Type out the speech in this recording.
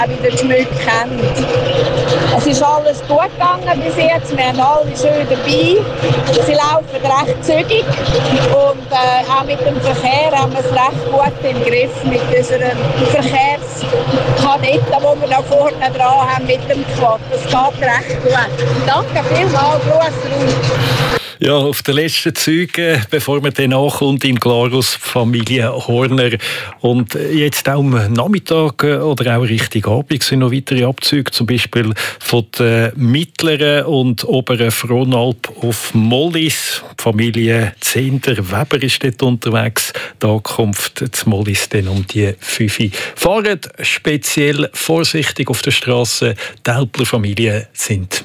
wieder geschmückt haben. Es ist alles gut gegangen bis jetzt. Wir haben alle schön dabei. Sie laufen recht zügig und auch mit dem Verkehr haben wir es recht gut im Griff mit unseren Verkehrskadetten, die wir da vorne dran haben mit dem Quad. Das geht recht gut. Danke vielmals, Gruß. Ja, auf den letzten Zügen, bevor man dann ankommt in Glarus, Familie Horner. Und jetzt auch am Nachmittag oder auch Richtung Abend sind noch weitere Abzüge, zum Beispiel von der mittleren und oberen Fronalp auf Mollis. Die Familie Zehnder-Weber ist dort unterwegs. Die Ankunft zu Mollis dann um die 5 Uhr. Fahrt speziell vorsichtig auf der Straße. Die Älpler Familien sind